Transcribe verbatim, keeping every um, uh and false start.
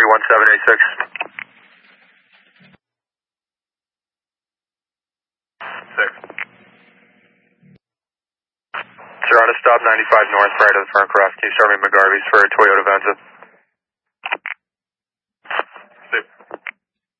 one seven eight six. Six. Sir, on a stop ninety-five north, right of the front cross. Can you start me McGarvey's for Toyota Venza?